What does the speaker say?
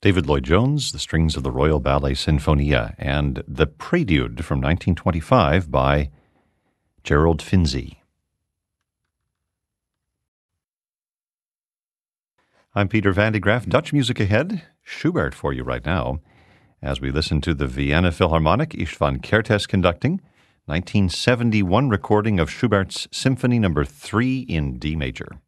David Lloyd-Jones, the strings of the Royal Ballet Sinfonia, and the Prelude from 1925 by Gerald Finzi. I'm Peter Van de Graaff. Dutch music ahead. Schubert for you right now, as we listen to the Vienna Philharmonic, István Kertész conducting, 1971 recording of Schubert's Symphony No. 3 in D major.